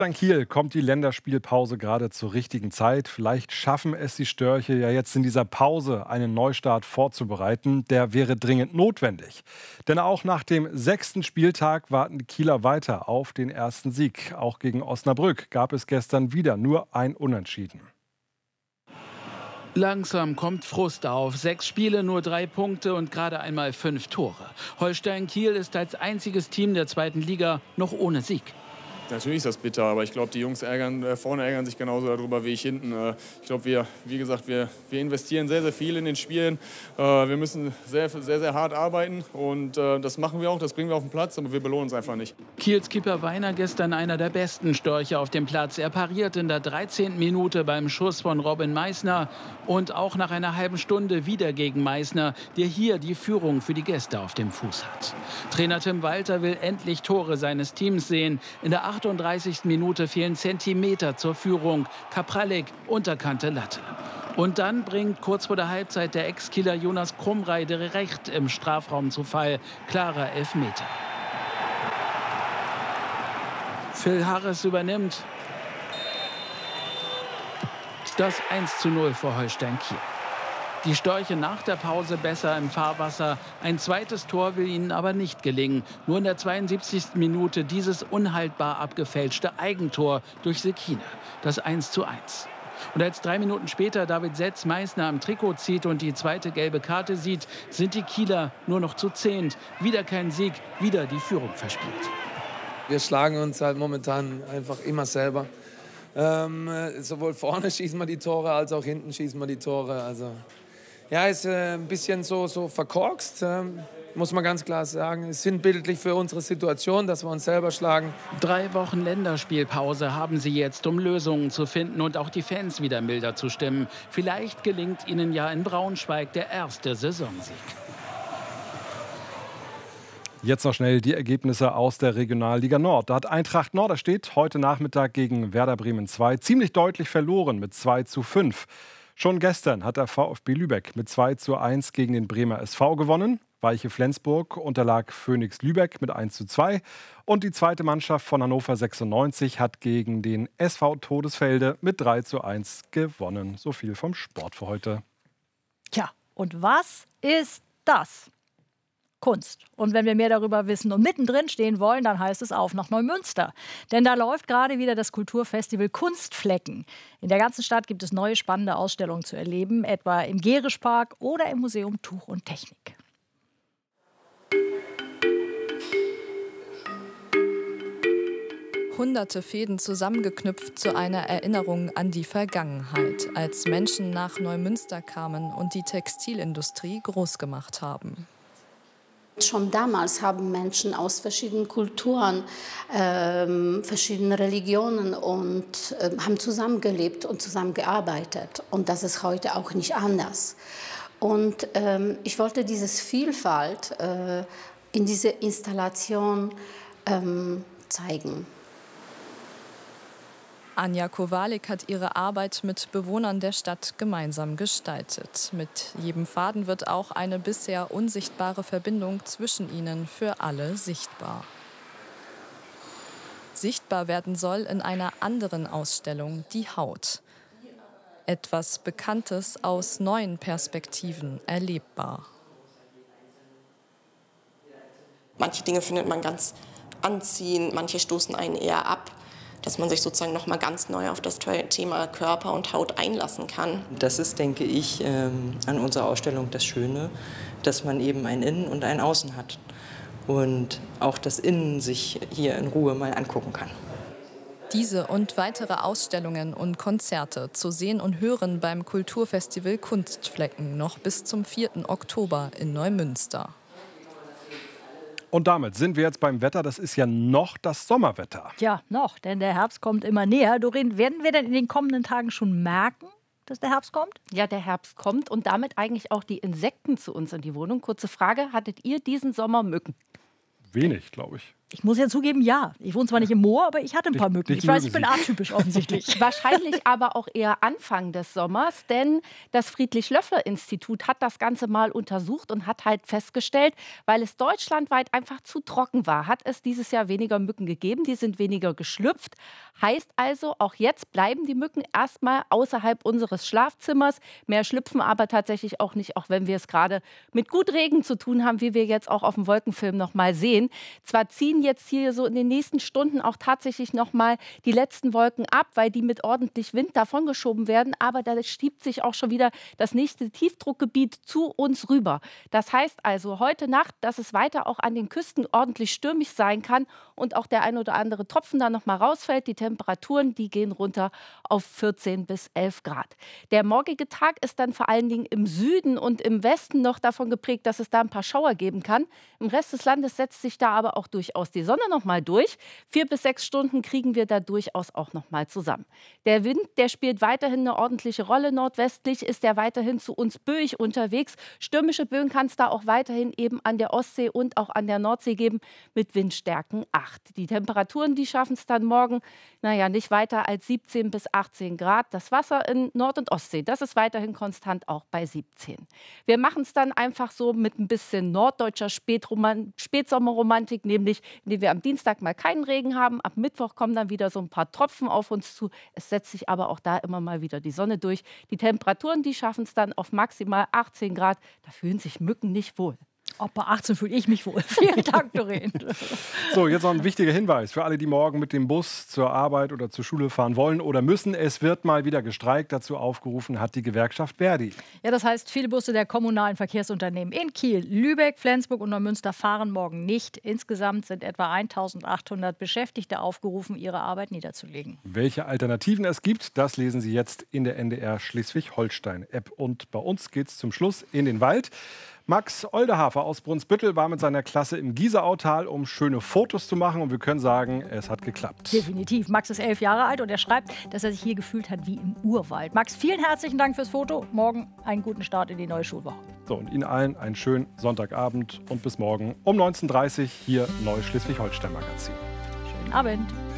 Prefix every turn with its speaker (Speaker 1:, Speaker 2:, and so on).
Speaker 1: In Kiel kommt die Länderspielpause gerade zur richtigen Zeit. Vielleicht schaffen es die Störche ja jetzt in dieser Pause, einen Neustart vorzubereiten. Der wäre dringend notwendig. Denn auch nach dem 6. Spieltag warten die Kieler weiter auf den ersten Sieg. Auch gegen Osnabrück gab es gestern wieder nur ein Unentschieden.
Speaker 2: Langsam kommt Frust auf. 6 Spiele, nur 3 Punkte und gerade einmal 5 Tore. Holstein Kiel ist als einziges Team der 2. Liga noch ohne Sieg.
Speaker 3: Natürlich ist das bitter, aber ich glaube, die Jungs vorne ärgern sich genauso darüber wie ich hinten. Ich glaube, wie gesagt, wir investieren sehr, sehr viel in den Spielen. Wir müssen sehr, sehr, sehr hart arbeiten und das machen wir auch, das bringen wir auf den Platz, aber wir belohnen uns einfach nicht.
Speaker 2: Kiels Keeper Weiner gestern einer der besten Störche auf dem Platz. Er pariert in der 13. Minute beim Schuss von Robin Meissner und auch nach einer halben Stunde wieder gegen Meissner, der hier die Führung für die Gäste auf dem Fuß hat. Trainer Tim Walter will endlich Tore seines Teams sehen. In der 38. Minute fehlen Zentimeter zur Führung. Kapralek, unterkante Latte. Und dann bringt kurz vor der Halbzeit der Ex-Kieler Jonas Krumrei direkt im Strafraum zu Fall. Klarer Elfmeter. Phil Harris übernimmt das 1:0 für Holstein Kiel. Die Störche nach der Pause besser im Fahrwasser. Ein zweites Tor will ihnen aber nicht gelingen. Nur in der 72. Minute dieses unhaltbar abgefälschte Eigentor durch Sekine. Das 1:1. Und als 3 Minuten später David Setz Meissner am Trikot zieht und die zweite gelbe Karte sieht, sind die Kieler nur noch zu 10. Wieder kein Sieg, wieder die Führung verspielt.
Speaker 4: Wir schlagen uns halt momentan einfach immer selber. Sowohl vorne schießen wir die Tore, als auch hinten schießen wir die Tore. Also ja, ist ein bisschen so verkorkst, muss man ganz klar sagen. Es ist sinnbildlich für unsere Situation, dass wir uns selber schlagen.
Speaker 2: 3 Wochen Länderspielpause haben sie jetzt, um Lösungen zu finden und auch die Fans wieder milder zu stimmen. Vielleicht gelingt ihnen ja in Braunschweig der erste Saisonsieg.
Speaker 1: Jetzt noch schnell die Ergebnisse aus der Regionalliga Nord. Da hat Eintracht Norderstedt heute Nachmittag gegen Werder Bremen 2 ziemlich deutlich verloren mit 2:5. Schon gestern hat der VfB Lübeck mit 2:1 gegen den Bremer SV gewonnen. Weiche Flensburg unterlag Phoenix Lübeck mit 1:2. Und die zweite Mannschaft von Hannover 96 hat gegen den SV Todesfelde mit 3:1 gewonnen. So viel vom Sport für heute.
Speaker 5: Tja, und was ist das? Kunst. Und wenn wir mehr darüber wissen und mittendrin stehen wollen, dann heißt es auf nach Neumünster. Denn da läuft gerade wieder das Kulturfestival Kunstflecken. In der ganzen Stadt gibt es neue spannende Ausstellungen zu erleben, etwa im Gerischpark oder im Museum Tuch und Technik.
Speaker 6: Hunderte Fäden zusammengeknüpft zu einer Erinnerung an die Vergangenheit, als Menschen nach Neumünster kamen und die Textilindustrie groß gemacht haben.
Speaker 7: Schon damals haben Menschen aus verschiedenen Kulturen, verschiedenen Religionen und haben zusammengelebt und zusammengearbeitet. Und das ist heute auch nicht anders. Und ich wollte diese Vielfalt in dieser Installation zeigen.
Speaker 6: Anja Kowalik hat ihre Arbeit mit Bewohnern der Stadt gemeinsam gestaltet. Mit jedem Faden wird auch eine bisher unsichtbare Verbindung zwischen ihnen für alle sichtbar. Sichtbar werden soll in einer anderen Ausstellung die Haut. Etwas Bekanntes aus neuen Perspektiven erlebbar.
Speaker 8: Manche Dinge findet man ganz anziehend, manche stoßen einen eher ab, dass man sich sozusagen noch mal ganz neu auf das Thema Körper und Haut einlassen kann.
Speaker 9: Das ist, denke ich, an unserer Ausstellung das Schöne, dass man eben ein Innen und ein Außen hat und auch das Innen sich hier in Ruhe mal angucken kann.
Speaker 6: Diese und weitere Ausstellungen und Konzerte zu sehen und hören beim Kulturfestival Kunstflecken noch bis zum 4. Oktober in Neumünster.
Speaker 1: Und damit sind wir jetzt beim Wetter. Das ist ja noch das Sommerwetter.
Speaker 5: Ja, noch, denn der Herbst kommt immer näher. Doreen, werden wir denn in den kommenden Tagen schon merken, dass der Herbst kommt?
Speaker 10: Ja, der Herbst kommt und damit eigentlich auch die Insekten zu uns in die Wohnung. Kurze Frage, hattet ihr diesen Sommer Mücken?
Speaker 1: Wenig, glaube ich.
Speaker 5: Ich muss ja zugeben, ja. Ich wohne zwar nicht im Moor, aber ich hatte ein paar Mücken. Ich weiß, ich bin atypisch offensichtlich.
Speaker 10: Wahrscheinlich aber auch eher Anfang des Sommers, denn das Friedrich-Löffler-Institut hat das Ganze mal untersucht und hat halt festgestellt, weil es deutschlandweit einfach zu trocken war, hat es dieses Jahr weniger Mücken gegeben, die sind weniger geschlüpft. Heißt also, auch jetzt bleiben die Mücken erstmal außerhalb unseres Schlafzimmers. Mehr schlüpfen aber tatsächlich auch nicht, auch wenn wir es gerade mit gut Regen zu tun haben, wie wir jetzt auch auf dem Wolkenfilm noch mal sehen. Zwar ziehen jetzt hier so in den nächsten Stunden auch tatsächlich noch mal die letzten Wolken ab, weil die mit ordentlich Wind davongeschoben werden, aber da schiebt sich auch schon wieder das nächste Tiefdruckgebiet zu uns rüber. Das heißt also heute Nacht, dass es weiter auch an den Küsten ordentlich stürmisch sein kann und auch der ein oder andere Tropfen da noch mal rausfällt. Die Temperaturen, die gehen runter auf 14 bis 11 Grad. Der morgige Tag ist dann vor allen Dingen im Süden und im Westen noch davon geprägt, dass es da ein paar Schauer geben kann. Im Rest des Landes setzt sich da aber auch durchaus die Sonne noch mal durch. 4 bis 6 Stunden kriegen wir da durchaus auch noch mal zusammen. Der Wind, der spielt weiterhin eine ordentliche Rolle. Nordwestlich ist er weiterhin zu uns böig unterwegs. Stürmische Böen kann es da auch weiterhin eben an der Ostsee und auch an der Nordsee geben mit Windstärken 8. Die Temperaturen, die schaffen es dann morgen, nicht weiter als 17 bis 18 Grad. Das Wasser in Nord- und Ostsee, das ist weiterhin konstant auch bei 17. Wir machen es dann einfach so mit ein bisschen norddeutscher Spätsommerromantik, nämlich indem wir am Dienstag mal keinen Regen haben. Ab Mittwoch kommen dann wieder so ein paar Tropfen auf uns zu. Es setzt sich aber auch da immer mal wieder die Sonne durch. Die Temperaturen, die schaffen es dann auf maximal 18 Grad. Da fühlen sich Mücken nicht wohl.
Speaker 5: Auch bei 18 fühle ich mich wohl. Vielen Dank, Doreen.
Speaker 1: So, jetzt noch ein wichtiger Hinweis für alle, die morgen mit dem Bus zur Arbeit oder zur Schule fahren wollen oder müssen. Es wird mal wieder gestreikt. Dazu aufgerufen hat die Gewerkschaft Verdi.
Speaker 5: Ja, das heißt, viele Busse der kommunalen Verkehrsunternehmen in Kiel, Lübeck, Flensburg und Neumünster fahren morgen nicht. Insgesamt sind etwa 1.800 Beschäftigte aufgerufen, ihre Arbeit niederzulegen.
Speaker 1: Welche Alternativen es gibt, das lesen Sie jetzt in der NDR Schleswig-Holstein-App. Und bei uns geht es zum Schluss in den Wald. Max Oldehafer aus Brunsbüttel war mit seiner Klasse im Gieseautal, um schöne Fotos zu machen. Und wir können sagen, es hat geklappt.
Speaker 5: Definitiv. Max ist 11 Jahre alt und er schreibt, dass er sich hier gefühlt hat wie im Urwald. Max, vielen herzlichen Dank fürs Foto. Morgen einen guten Start in die neue Schulwoche.
Speaker 1: So, und Ihnen allen einen schönen Sonntagabend und bis morgen um 19:30 Uhr hier Neues Schleswig-Holstein Magazin.
Speaker 5: Schönen Abend.